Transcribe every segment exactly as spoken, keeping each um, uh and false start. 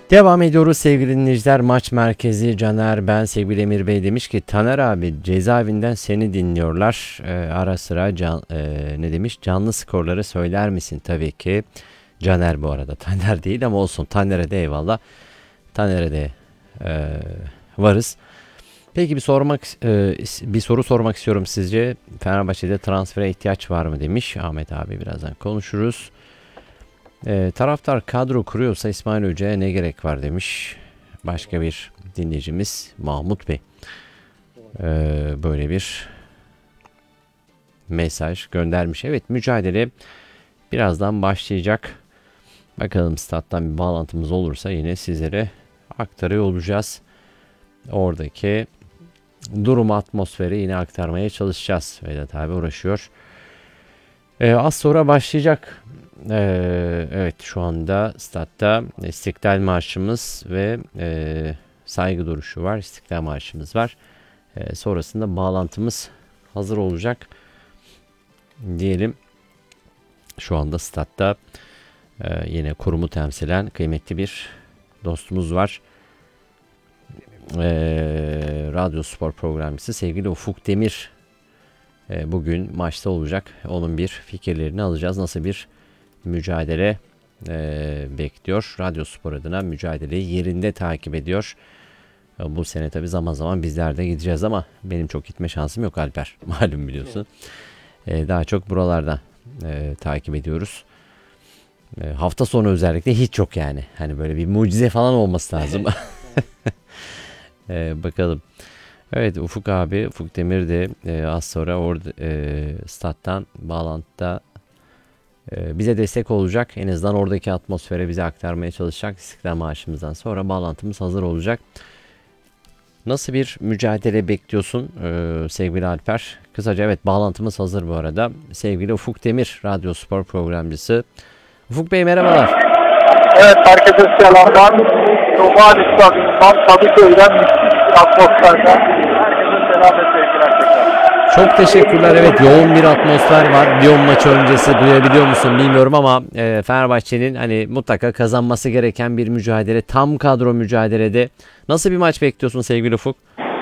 Devam ediyoruz sevgili dinleyiciler. Maç merkezi Caner, ben sevgili Emir Bey demiş ki Taner abi cezaevinden seni dinliyorlar. Ee, ara sıra can, e, ne demiş canlı skorları söyler misin? Tabii ki Caner bu arada Taner değil ama olsun, Taner'e de eyvallah. Taner'e de e, varız. Peki bir sormak e, bir soru sormak istiyorum sizce. Fenerbahçe'de transfere ihtiyaç var mı demiş Ahmet abi, birazdan konuşuruz. E, taraftar kadro kuruyorsa İsmail Hoca'ya ne gerek var demiş başka bir dinleyicimiz Mahmut Bey. E, böyle bir mesaj göndermiş. Evet, mücadele birazdan başlayacak. Bakalım stat'tan bir bağlantımız olursa yine sizlere aktarıyor olacağız. Oradaki durum, atmosferi yine aktarmaya çalışacağız. Vedat abi uğraşıyor. Ee, az sonra başlayacak. Ee, evet, şu anda statta İstiklal Marşımız ve e, saygı duruşu var. İstiklal Marşımız var. Ee, sonrasında bağlantımız hazır olacak diyelim. Şu anda statta e, yine kurumu temsilen kıymetli bir dostumuz var. Ee, Radyo Spor programcısı sevgili Ufuk Demir e, bugün maçta olacak. Onun bir fikirlerini alacağız. Nasıl bir mücadele e, bekliyor? Radyo Spor adına mücadeleyi yerinde takip ediyor. E, bu sene tabi zaman zaman bizler de gideceğiz ama benim çok gitme şansım yok Alper. Malum biliyorsun. E, daha çok buralardan e, takip ediyoruz. E, hafta sonu özellikle hiç yok yani. Hani böyle bir mucize falan olması lazım. Ee, bakalım. Evet, Ufuk abi, Ufuk Demir de e, az sonra orada e, stat'tan bağlantıda e, bize destek olacak. En azından oradaki atmosfere bize aktarmaya çalışacak. İstiklal Marşımızdan sonra bağlantımız hazır olacak. Nasıl bir mücadele bekliyorsun e, sevgili Alper? Kısaca evet, bağlantımız hazır bu arada. Sevgili Ufuk Demir, Radyo Spor programcısı. Ufuk Bey merhabalar. Evet, herkese selamlar. Romani Stadyumu'ndan Kadıköy'den müthiş bir atmosferde. Herkese selam ve sevgiler tekrar. Çok teşekkürler. Evet, yoğun bir atmosfer var. Lyon maçı öncesi duyabiliyor musun bilmiyorum ama e, Fenerbahçe'nin hani mutlaka kazanması gereken bir mücadele. Tam kadro mücadelede. Nasıl bir maç bekliyorsun sevgili Ufuk?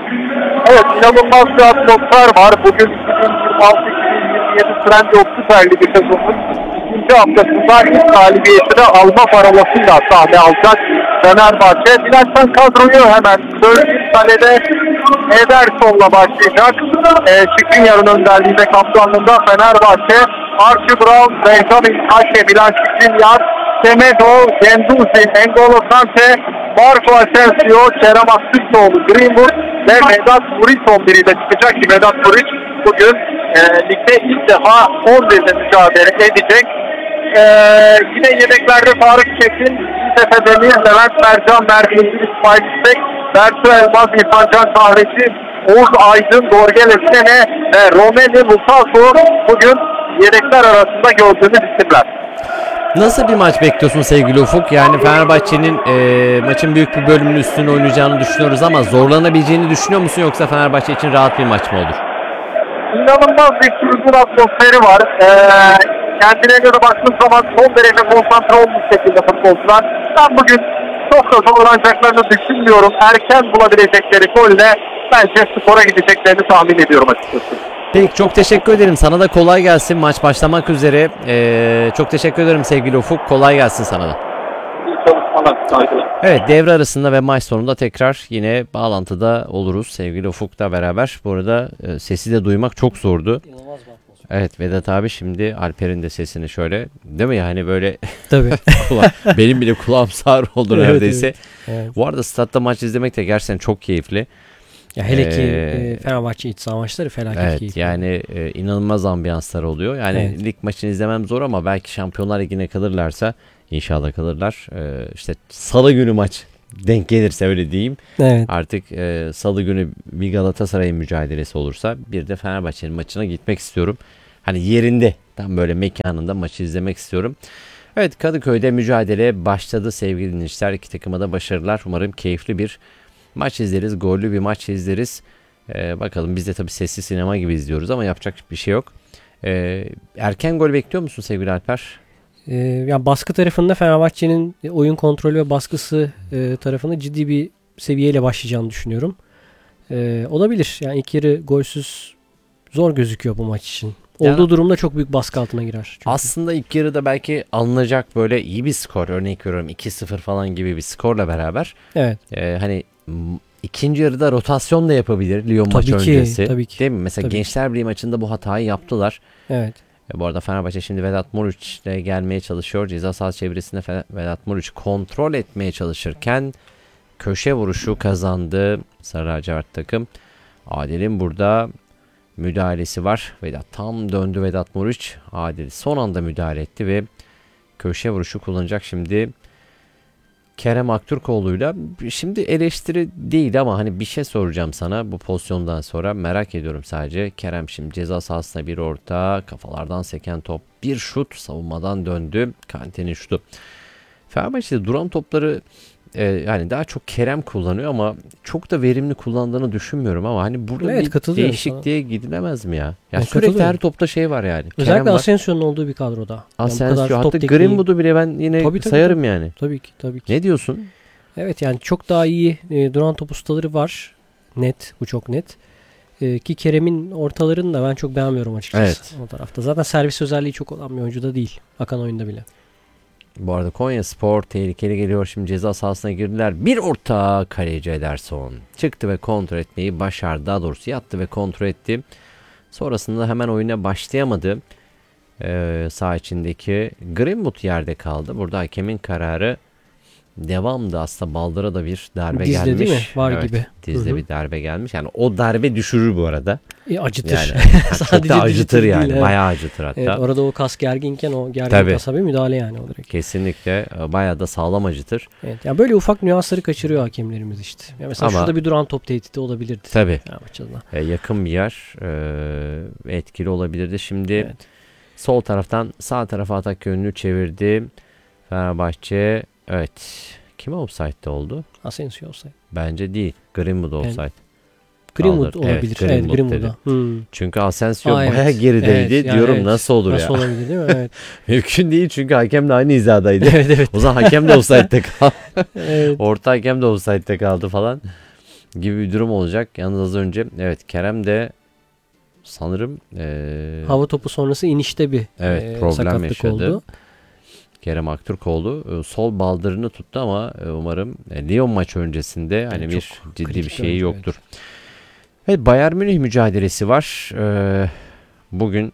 Evet, inanılmaz bir atmosfer var. Bugün iki bin yirmi altı iki bin yirmi yedi Trendyol Süper Ligi sezonunun ikinci haftasında ilk galibiyetini alma parolasıyla sahne alacak Fenerbahçe. Dilersen kadroyu hemen söyleyeyim. Kalede Ederson'la başlayacak. E, Şikrinyar'ın önderliğinde kaptanlığında Fenerbahçe. Archie Brown, Benjamin Taşe, Milan Şikrinyar, Semedo, Genduzi, N'Golo Kante, Marco Asensio, Kerem Aktürkoğlu, Greenwood ve Vedat Muriç on biriyle çıkacak ki Vedat Muriç bugün e, ligde ilk defa on birde mücadele edecek. E, yine yedeklerde Faruk Çetin, Sefer Demir, Levent Mercan, Merkezi, İsmail İstek, Bertu Elmaz, İrfan Can Kahveci, Oğuz Aydın, Dorgel Esene ve Romeli Musasu bugün yedekler arasında gördüğümüz isimler. Nasıl bir maç bekliyorsun sevgili Ufuk? Yani Fenerbahçe'nin e, maçın büyük bir bölümünün üstüne oynayacağını düşünüyoruz ama zorlanabileceğini düşünüyor musun, yoksa Fenerbahçe için rahat bir maç mı olur? İnanılmaz bir sürgün atmosferi var. Ee, kendilerine de baktığım zaman son derece konsantre olmuş şekilde futbolcular. Ben bugün çok da zorlanacaklarını düşünmüyorum. Erken bulabilecekleri golle bence skora gideceklerini tahmin ediyorum açıkçası. Peki, çok teşekkür ederim. Sana da kolay gelsin. Maç başlamak üzere. Ee, çok teşekkür ederim sevgili Ufuk. Kolay gelsin sana da. İyi çalışmalar. Saygılar. Evet, devre arasında ve maç sonunda tekrar yine bağlantıda oluruz sevgili Ufuk'la beraber. Bu arada e, sesi de duymak çok zordu. Evet Vedat abi, şimdi Alper'in de sesini şöyle, değil mi yani böyle tabii. kula- benim bile kulağım sağır oldu Evet, neredeyse. evet, evet. Bu arada statta maç izlemek de gerçekten çok keyifli. Ya hele ki Ee, e, Fenerbahçe iç saha maçları felaket Evet keyifli. yani e, inanılmaz ambiyanslar oluyor. Yani Evet. lig maçını izlemem zor ama belki Şampiyonlar Ligi'ne kalırlarsa, inşallah kalırlar. E, işte salı günü maç denk gelirse öyle diyeyim. Evet. Artık e, salı günü bir Galatasaray'ın mücadelesi olursa bir de Fenerbahçe'nin maçına gitmek istiyorum. Hani yerinde, tam böyle mekanında maçı izlemek istiyorum. Evet, Kadıköy'de mücadele başladı sevgili dinleyiciler. İki takıma da başarılar. Umarım keyifli bir maç izleriz. Gollü bir maç izleriz. Ee, bakalım, biz de tabii sesli sinema gibi izliyoruz ama yapacak bir şey yok. Ee, erken gol bekliyor musun sevgili Alper? Ee, yani baskı tarafında Fenerbahçe'nin oyun kontrolü ve baskısı e, tarafında ciddi bir seviyeyle başlayacağını düşünüyorum. Ee, olabilir. Yani ilk yarı golsüz zor gözüküyor bu maç için. Olduğu Yani, durumda çok büyük baskı altına girer. Çünkü. Aslında ilk yarıda belki alınacak böyle iyi bir skor, örnek veriyorum iki sıfır falan gibi bir skorla beraber. Evet. E, hani m- ikinci yarıda rotasyon da yapabilir Lyon maçı Tabii ki, öncesi. tabii ki. Değil mi? Mesela Tabii. Gençler Birliği maçında bu hatayı yaptılar. Evet. E, bu arada Fenerbahçe şimdi Vedat Muriç ile gelmeye çalışıyor. Ceza sahası çevresinde Fe- Vedat Muriç kontrol etmeye çalışırken köşe vuruşu kazandı Sarı Lacivert takım. Adil'in burada müdahalesi var. Vedat tam döndü Vedat Muriç. Adil son anda müdahale etti ve köşe vuruşu kullanacak şimdi Kerem Aktürkoğlu'yla. Şimdi eleştiri değil ama hani bir şey soracağım sana bu pozisyondan sonra, merak ediyorum sadece. Kerem şimdi ceza sahasına bir orta, kafalardan seken top, bir şut, savunmadan döndü. Kante'nin şutu. Fenerbahçe'de duran topları e, yani daha çok Kerem kullanıyor ama çok da verimli kullandığını düşünmüyorum ama hani burada Evet, bir katılıyorum değişikliğe gidilemez mi ya? Ya Ben sürekli katılıyorum. her topta şey var yani. Kerem Özellikle var. Asensio'nun olduğu bir kadroda. Yani bu Asensio, kadar top hatta tekniği- Greenwood'u bile ben yine Tabii, tabii, sayarım tabii. yani. Tabii ki, tabii ki. Ne diyorsun? Evet, yani çok daha iyi e, duran top ustaları var. Net, bu çok net. E, ki Kerem'in ortalarını da ben çok beğenmiyorum açıkçası Evet. o tarafta. Zaten servis özelliği çok olan bir oyuncu da değil. Akan oyunda bile. Bu arada Konyaspor tehlikeli geliyor. Şimdi ceza sahasına girdiler. Bir orta, kaleci Ederson çıktı ve kontrol etmeyi başardı. Daha doğrusu yattı ve kontrol etti. Sonrasında hemen oyuna başlayamadı. Ee, sağ içindeki Greenwood yerde kaldı. Burada hakemin kararı devamdı. Aslında Baldır'a da bir darbe Dizde gelmiş. değil mi? Var Evet, gibi. Dizde Hı hı. bir darbe gelmiş. Yani o darbe düşürür bu arada. E, acıtır. Yani çok Sadece da acıtır acıtır yani. değil, evet. Bayağı acıtır hatta. Evet, orada o kas gerginken o gergin Tabii. kasa bir müdahale yani o direkt. Kesinlikle e, bayağı da sağlam acıtır. Evet, yani böyle ufak nüansları kaçırıyor hakemlerimiz işte. Ya mesela Ama- şurada bir duran top tehdidi olabilirdi. Tabii. Fenerbahçe adına. E, yakın bir yer e, etkili olabilirdi. Şimdi Evet. sol taraftan sağ tarafa atak yönünü çevirdi Fenerbahçe. Evet. Kime offside'de oldu? Asensio olsaydı. Bence değil. Greenwood offside. Greenwood Kaldır. Evet, olabilir. Greenwood Evet, Greenwood'a. dedi. Hmm. Çünkü Asensio Aa, evet. bayağı gerideydi. Evet, yani Diyorum evet. nasıl olur Nasıl ya? olabilir değil mi? Evet. Mümkün değil çünkü hakem de aynı hizadaydı. evet evet. O zaman hakem de offside'de kaldı. evet. Orta hakem de offside'de kaldı falan gibi bir durum olacak. Yalnız az önce evet Kerem de sanırım e, Hava topu sonrası inişte bir Evet, e, problem sakatlık yaşadı. oldu. Kerem Aktürkoğlu e, sol baldırını tuttu ama e, umarım e, Lyon maçı öncesinde hani Evet, bir çok ciddi kritik bir bir şeyi oyuncu, yoktur. Evet, Bayern Münih mücadelesi var. Ee, bugün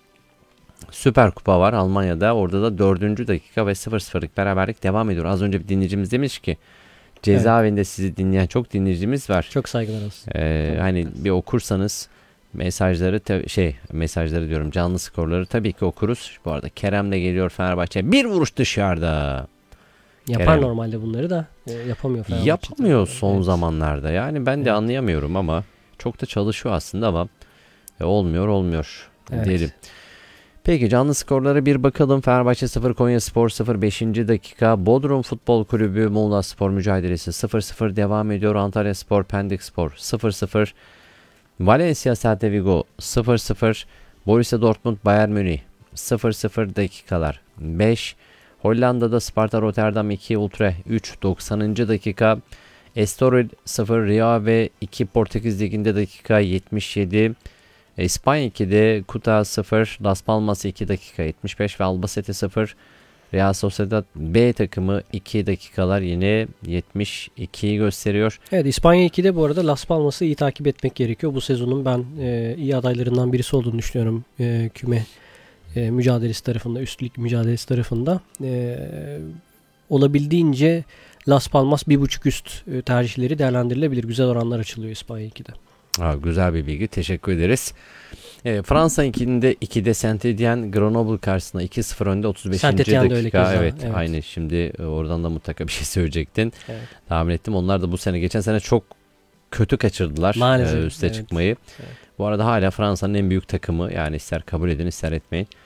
Süper Kupa var Almanya'da. Orada da dördüncü dakika ve sıfır sıfırlık beraberlik devam ediyor. Az önce bir dinleyicimiz demiş ki cezaevinde sizi dinleyen çok dinleyicimiz var. Çok saygılar olsun. Ee, hani bir okursanız mesajları te- şey mesajları diyorum canlı skorları tabii ki okuruz. Bu arada Kerem de geliyor Fenerbahçe. Bir vuruş dışarıda. Yapar Kerem. normalde bunları da e, yapamıyor Fenerbahçe. Yapamıyor son Evet. zamanlarda. Yani ben de Evet. anlayamıyorum ama çok da çalışıyor aslında ama e, olmuyor olmuyor Evet. diyelim. Peki canlı skorlara bir bakalım. Fenerbahçe sıfır, Konyaspor sıfır, beşinci dakika. Bodrum Futbol Kulübü Muğla Spor mücadelesi sıfır sıfır devam ediyor. Antalyaspor Pendikspor sıfır sıfır. Valencia Celta Vigo sıfır sıfır. Borussia Dortmund Bayern Münih sıfır sıfır dakikalar beş. Hollanda'da Sparta Rotterdam iki, Utrecht üç, doksanıncı dakika. Estoril sıfır, Real ve iki Portekiz Ligi'nde dakika yetmiş yedi. İspanya iki'de Kuta sıfır, Las Palmas iki dakika yetmiş beş ve Albacete sıfır. Real Sociedad B takımı iki dakikalar yine yetmiş ikiyi gösteriyor. Evet, İspanya iki'de bu arada Las Palmas'ı iyi takip etmek gerekiyor. Bu sezonun ben e, iyi adaylarından birisi olduğunu düşünüyorum e, küme e, mücadelesi tarafında, üstlük mücadelesi tarafında. E, olabildiğince Las Palmas bir buçuk üst e, tercihleri değerlendirilebilir. Güzel oranlar açılıyor İspanya iki'de. Ha, güzel bir bilgi. Teşekkür ederiz. E, Fransa iki'nde iki'de Saint-Étienne Grenoble karşısında iki sıfır önde otuz beşinci Saint-Étienne de öyle dakika. keza, Evet, evet. aynı. Şimdi e, oradan da mutlaka bir şey söyleyecektin. Evet. Tahmin ettim. Onlar da bu sene geçen sene çok kötü kaçırdılar Maalesef, e, üste evet. çıkmayı. Evet. Bu arada hala Fransa'nın en büyük takımı. Yani ister kabul edin ister etmeyin.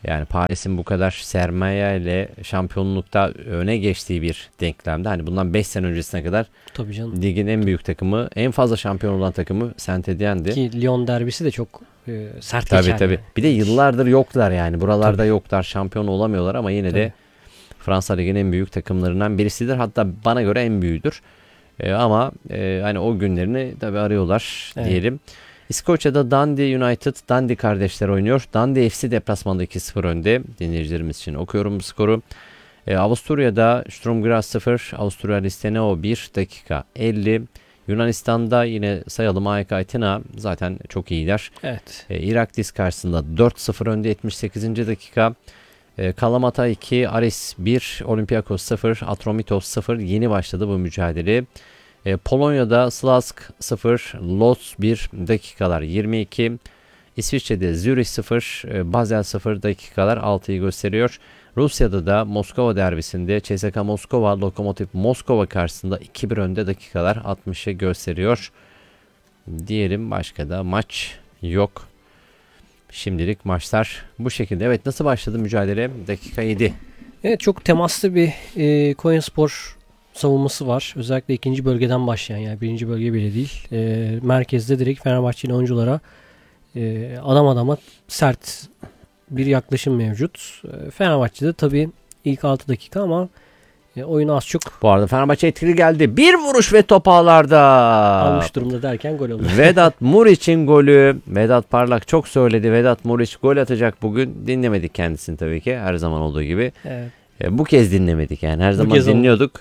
Yani Paris'in bu kadar sermaye ile şampiyonlukta öne geçtiği bir denklemde. Hani bundan beş sene öncesine kadar Tabii canım. ligin en büyük takımı, en fazla şampiyon olan takımı Saint-Étienne'di. Ki Lyon derbisi de çok e, sert Tabii geçer. tabii. Yani. Bir de yıllardır yoklar yani. Buralarda Tabii. yoklar. Şampiyon olamıyorlar ama yine de Tabii. Fransa Ligi'nin en büyük takımlarından birisidir. Hatta bana göre en büyüğüdür. Ee, ama e, hani o günlerini tabii arıyorlar Evet. diyelim. İskoçya'da Dundee United, Dundee kardeşler oynuyor. Dundee F C deplasmanda iki sıfır önde. Dinleyicilerimiz için okuyorum bu skoru. Ee, Avusturya'da Sturm Graz sıfır, Avusturya Listeneo bir dakika elli. Yunanistan'da yine sayalım A E K Atina zaten çok iyiler. Evet. E, Iraklis karşısında dört sıfır önde yetmiş sekizinci dakika. E, Kalamata iki, Aris bir, Olympiakos sıfır, Atromitos sıfır. Yeni başladı bu mücadele. E, Polonya'da Slask sıfır, Lodz bir dakikalar yirmi iki. İsviçre'de Zürich sıfır, e, Basel sıfır dakikalar altıyı gösteriyor. Rusya'da da Moskova derbisinde C S K A Moskova, Lokomotiv Moskova karşısında iki bir önde dakikalar altmışı gösteriyor. Diyelim başka da maç yok. Şimdilik maçlar bu şekilde. Evet, nasıl başladı mücadele? Dakika yedi. Evet, çok temaslı bir e, Konyaspor savunması var. Özellikle ikinci bölgeden başlayan, yani birinci bölge bile değil. E, merkezde direkt Fenerbahçeli oyunculara e, adam adama sert bir yaklaşım mevcut. E, Fenerbahçe'de tabii ilk altı dakika ama e, oyunu az çok Bu arada Fenerbahçe etkili geldi. Bir vuruş ve top ağlarda. almış durumda derken gol oldu. Vedat Muriç'in golü. Vedat Parlak çok söyledi. Vedat Muriç gol atacak bugün. Dinlemedik kendisini tabii ki. Her zaman olduğu gibi. Evet. E, bu kez dinlemedik yani. Her Bu zaman kez dinliyorduk.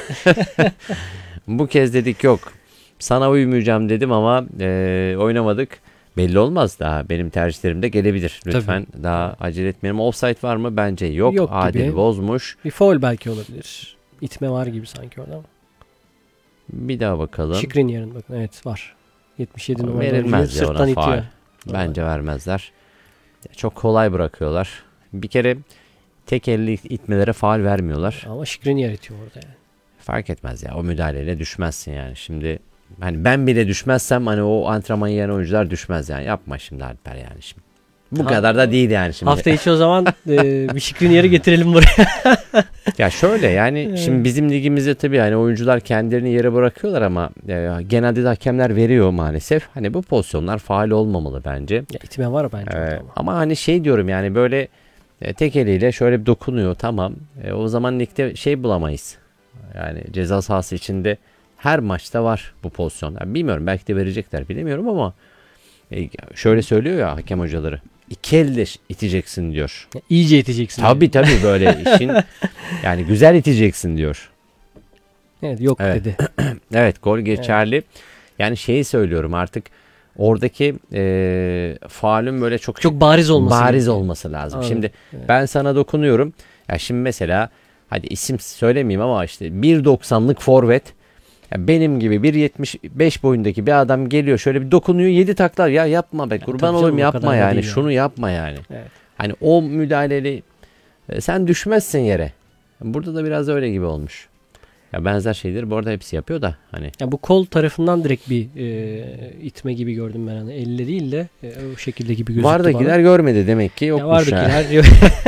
Bu kez dedik yok. Sana uymayacağım dedim ama e, oynamadık. Belli olmaz daha. Benim tercihlerim de gelebilir. Lütfen Tabii. daha acele etmeyelim. Offside var mı? Bence yok. Yok Adil gibi. bozmuş. Bir foul belki olabilir. İtme var gibi sanki orada ama. Bir daha bakalım. Şikrin yarın bakın. Evet, var. yetmiş yedi numaralı Verilmez oyuncu ya ona sırttan faul. itiyor. Bence vermezler. Çok kolay bırakıyorlar. Bir kere tek elli itmelere faul vermiyorlar. Ama Şikrin yer itiyor orada yani. Fark etmez ya. O müdahaleyle düşmezsin yani. Şimdi hani ben bile düşmezsem hani o antrenman yiyen oyuncular düşmez yani. Yapma şimdi Alper yani şimdi. Bu Ha- kadar da değil yani şimdi. Hafta içi o zaman e, bir Şikrin yeri getirelim buraya. Ya şöyle yani Evet. şimdi bizim ligimizde tabii hani oyuncular kendilerini yere bırakıyorlar ama e, genelde de hakemler veriyor maalesef. Hani bu pozisyonlar faul olmamalı bence. Ya, itme var bence Ee, orada ama. ama hani şey diyorum yani böyle e, tek eliyle şöyle bir dokunuyor, tamam. E, o zaman ligde şey bulamayız. Yani ceza sahası içinde her maçta var bu pozisyon. Yani bilmiyorum, belki de verecekler, bilemiyorum ama e, şöyle söylüyor ya hakem hocaları. İki elle iteceksin diyor. Ya, iyice iteceksin. Tabii tabii böyle işin yani güzel iteceksin diyor. Evet, yok Evet. dedi. Evet, gol geçerli. Yani şeyi söylüyorum artık oradaki e, faulün böyle çok Çok bariz olması bariz gerekiyor. olması lazım. Anladım. Şimdi Evet. ben sana dokunuyorum. Ya şimdi mesela hadi isim söylemeyeyim ama işte bir doksanlık forvet, ya benim gibi bir yetmiş beş boyundaki bir adam geliyor şöyle bir dokunuyor, yedi taklar, ya yapma be kurban tabii olayım, canım, o kadar yapma da yani değil şunu yani. yapma yani. Evet. Hani o müdahaleyle e, sen düşmezsin yere. Burada da biraz öyle gibi olmuş. Ya benzer şeyleri bu arada hepsi yapıyor da hani. Ya bu kol tarafından direkt bir e, itme gibi gördüm ben, hani elle değil de e, o şekilde gibi gözüktü Vardakiler bana. görmedi demek ki, Ya yokmuş ha. vardakiler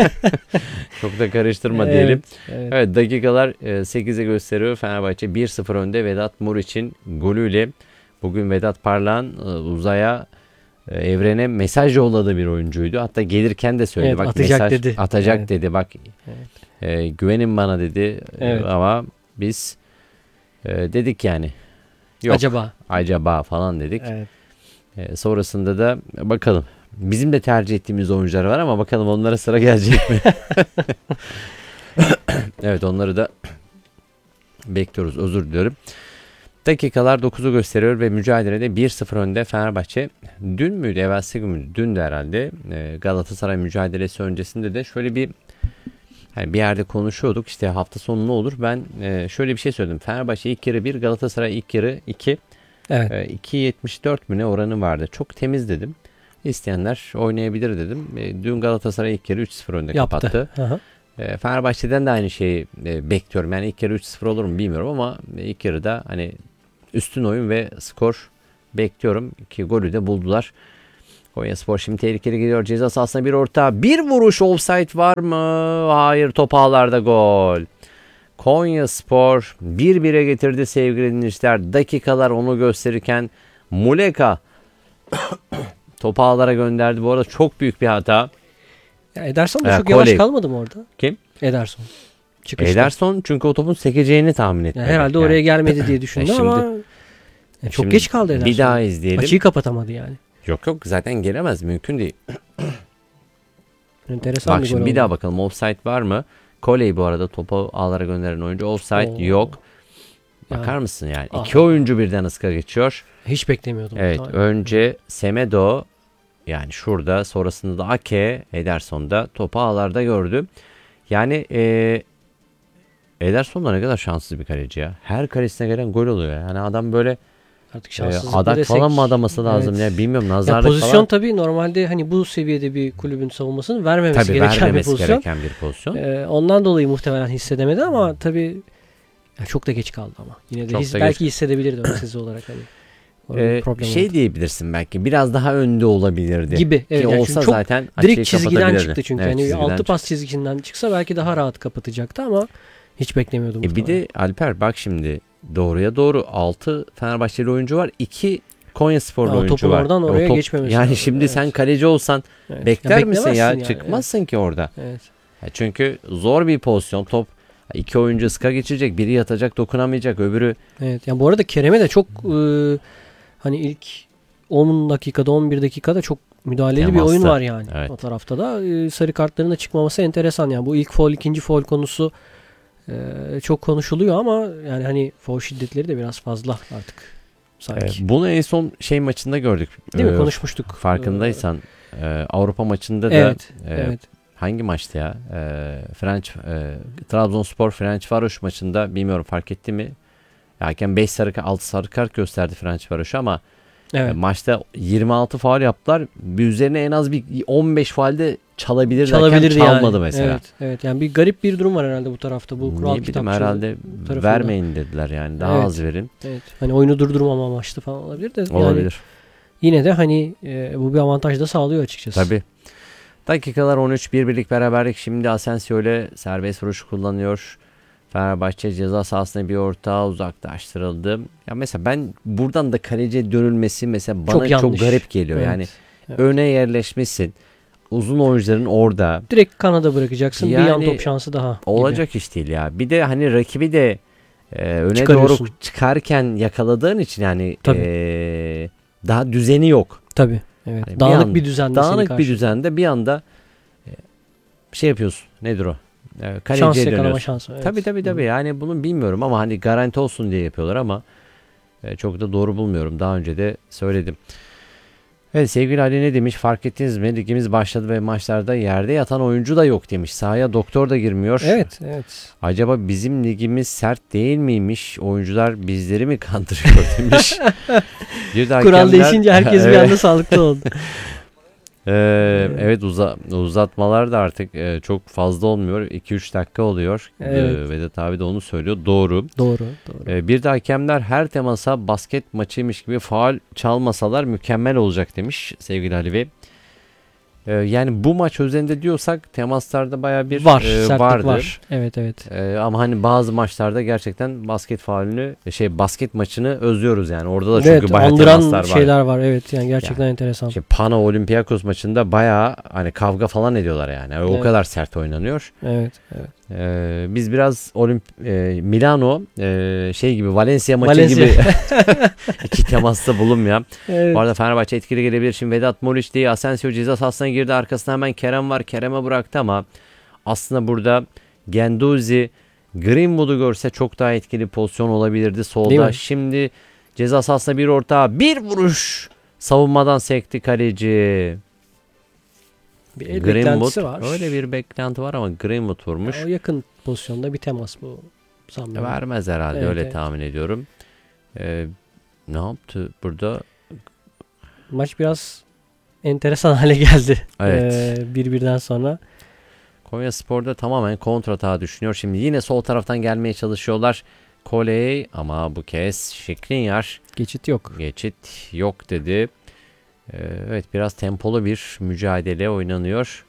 Çok da karıştırma Evet, diyelim. evet. Evet, dakikalar e, sekize gösteriyor. Fenerbahçe bir sıfır önde Vedat Muriç'in golüyle. Bugün Vedat Parlak'ın e, uzaya e, evrene mesaj yolladığı bir oyuncuydu. Hatta gelirken de söyledi. Evet, Bak, atacak mesaj dedi. atacak Evet. dedi. Bak e, güvenin bana dedi. E, Evet. ama biz e, dedik yani. Yok. Acaba. Acaba falan dedik. Evet. E, sonrasında da bakalım. Bizim de tercih ettiğimiz oyuncular var ama bakalım onlara sıra gelecek mi? Evet, onları da bekliyoruz. Özür diliyorum. Dakikalar dokuzu gösteriyor ve mücadelede bir sıfır önde Fenerbahçe. Dün müydü? Evvelsi gün müydü? Dün de herhalde. E, Galatasaray mücadelesi öncesinde de şöyle bir hani bir yerde konuşuyorduk. İşte hafta sonu ne olur? Ben e, şöyle bir şey söyledim. Fenerbahçe ilk yarı bir, Galatasaray ilk yarı iki. Evet. E, iki yetmiş dört mü ne oranı vardı. Çok temiz dedim. İsteyenler oynayabilir dedim. E, dün Galatasaray ilk yarı üç sıfır önde Yaptı. kapattı. Hı hı. E, Fenerbahçe'den de aynı şeyi e, bekliyorum. Yani ilk yarı üç sıfır olur mu bilmiyorum ama e, ilk yarıda hani üstün oyun ve skor bekliyorum ki golü de buldular. Konyaspor şimdi tehlikeli geliyor. Ceza sahasına bir orta. Bir vuruş, offside var mı? Hayır, top ağlarda, gol. Konyaspor bir bire getirdi sevgili dinleyiciler. Dakikalar onu gösterirken Muleka topu ağlara gönderdi. Bu arada çok büyük bir hata. Ya Ederson da Ya, çok yavaş Koley. kalmadı mı orada? Kim? Ederson. Çıkışta. Ederson çünkü o topun sekeceğini tahmin etti. Yani herhalde oraya gelmedi diye düşündü şimdi- ama yani çok Şimdi geç kaldı Ederson. Bir daha izleyelim. Açıyı kapatamadı yani. Yok yok, zaten gelemez, mümkün değil. Enteresan Bak bir şimdi gol bir oldu. daha bakalım, offside var mı? Koley bu arada topu ağlara gönderen oyuncu, offside Oo. yok. Yani. Bakar mısın yani? Ah. İki oyuncu birden ıska geçiyor. Hiç beklemiyordum. Evet, Tamam. önce Semedo, yani şurada, sonrasında da Ake, Ederson da topu ağlarda gördü. Yani e, Ederson da ne kadar şanslı bir kaleci ya. Her kalesine gelen gol oluyor. Yani adam böyle Artık e, şanssızlık mı adak desek? falan mı adaması lazım Evet. ya, bilmiyorum, Ya nazarlık pozisyon falan. tabii normalde hani bu seviyede bir kulübün savunmasını vermemesi Tabii gereken bir vermemesi pozisyon. gereken bir pozisyon. Ee, ondan dolayı muhtemelen hissedemedi ama tabii ya çok da geç kaldı ama. Yine de Çok his- da geç- belki hissedebilirdi ön sezi olarak hani. Orada bir Ee, problem şey oldu. diyebilirsin belki, biraz daha önde olabilirdi. gibi. Ki Evet, yani olsa çünkü çok zaten direkt açıyı çizgiden kapatabilirdi. çıktı çünkü. Evet, hani çizgiden altı çıktı. pas çizgisinden çıksa belki daha rahat kapatacaktı ama hiç beklemiyordum. E bir de Alper bak şimdi, doğruya doğru altı Fenerbahçeli oyuncu var. iki Konyasporlu Ya, o oyuncu topun var. oradan E o oraya top- geçmemesi Yani lazım, şimdi evet. sen kaleci olsan Evet. bekler Ya misin ya? beklemezsin yani, Çıkmazsın ki orada. Evet. Ya çünkü zor bir pozisyon. Top iki oyuncu ıska geçirecek. Biri yatacak, dokunamayacak. Öbürü Evet. Yani bu arada Kerem'e de çok e, hani ilk on dakikada on bir dakikada çok müdahaleli bir Temaslı. oyun var yani. Evet. O tarafta da e, sarı kartların da çıkmaması enteresan yani. Bu ilk foul, ikinci foul konusu e, çok konuşuluyor ama yani hani foul şiddetleri de biraz fazla artık sanki. e, bunu en son şey maçında gördük. Değil mi? E, Konuşmuştuk. Farkındaysan e, Avrupa maçında da Evet. e, Evet. hangi maçtı ya? E, French e, Trabzonspor Ferencvaros maçında, bilmiyorum fark etti mi? Ya hakem beş sarı altı sarı kart gösterdi Ferencvaros'a ama Evet. e, maçta yirmi altı faul yaptılar. Bir üzerine en az bir on beş faulde çalabilirdi. Çalabilirdi Hakem çalmadı yani. mesela. Evet, evet. Yani bir garip bir durum var herhalde bu tarafta. Bu kural Ne bileyim, kitapçığı herhalde tarafında. vermeyin dediler yani. Daha Evet. az verin. Evet. Hani oyunu durdurmama amaçlı falan olabilir de. Yani Olabilir. yine de hani e, bu bir avantaj da sağlıyor açıkçası. Tabii. Dakikalar on üç, bir birlik beraberlik. Şimdi Asensio ile serbest vuruş kullanıyor. Fenerbahçe ceza sahasına bir orta uzaklaştırıldı. Ya mesela ben buradan da kaleciye dönülmesi mesela bana çok, yanlış. garip geliyor. Evet, Yani evet. öne yerleşmişsin. Uzun oyuncuların orada. Direkt kanada bırakacaksın. bir yan Yani top şansı daha. gibi. Olacak iş değil ya. Bir de hani rakibi de e, öne doğru Çıkarıyorsun. çıkarken yakaladığın için yani Tabii. e, daha düzeni yok. Tabii. Evet. Hani bir dağınık an- bir düzende seni Dağınık bir karşılıyor. düzende bir anda e, şey yapıyorsun. Nedir o? E, kaleciye Şans yakalama dönüyorsun. şansı. Evet. Tabii tabii tabii. Yani bunu bilmiyorum ama hani garanti olsun diye yapıyorlar ama e, çok da doğru bulmuyorum. Daha önce de söyledim. Evet, sevgili Ali ne demiş? Fark ettiniz mi? Ligimiz başladı ve maçlarda yerde yatan oyuncu da yok demiş. Sahaya doktor da girmiyor. Evet. Evet. Acaba bizim ligimiz sert değil miymiş? Oyuncular bizleri mi kandırıyor demiş. Bir de Kural hakemler- değişince herkes bir Evet. anda sağlıklı oldu. Ee, evet uza- uzatmalar da artık e, çok fazla olmuyor. iki üç dakika oluyor. Evet. Ee, Vedat abi de onu söylüyor. Doğru. Doğru. Doğru. Ee, bir de hakemler her temasa basket maçıymış gibi faul çalmasalar mükemmel olacak demiş sevgili Ali Bey. Ee, yani bu maç özelinde diyorsak temaslarda baya bir var. e, sertlik vardır. var. Evet evet. Ee, ama hani bazı maçlarda gerçekten basket faulünü şey basket maçını özlüyoruz yani. Orada da çünkü Evet. bayağı Andıran temaslar var. şeyler var. Evet. Yani gerçekten enteresan. Şimdi Pana Olympiakos maçında bayağı hani kavga falan ediyorlar yani. O Evet. kadar sert oynanıyor. Evet. Evet. Ee, biz biraz Olimp e, Milano e, şey gibi Valencia maçı Valencia. gibi iki temasta bulunmayan. Evet. Bu arada Fenerbahçe etkili gelebilir. Şimdi Vedat Muriç değil, Asensio ceza sahasına girdi. Arkasında hemen Kerem var. Kerem'e bıraktı ama aslında burada Genduzi Greenwood'u görse çok daha etkili pozisyon olabilirdi Değil solda. mi? Şimdi ceza sahasına bir orta, bir vuruş. Savunmadan sekti kaleci. Bir el beklentisi var. Öyle bir beklenti var ama Greenwood vurmuş. Ya o yakın pozisyonda bir temas bu. Sanmıyorum. Vermez herhalde, Evet, öyle evet. tahmin ediyorum. Ee, ne yaptı burada? Maç biraz enteresan hale geldi. Evet. Ee, bir birden sonra. Konyaspor'da tamamen kontratağı düşünüyor. Şimdi yine sol taraftan gelmeye çalışıyorlar. Koley ama bu kez Şikrinyar Geçit yok. geçit yok dedi. Ee, evet biraz tempolu bir mücadele oynanıyor.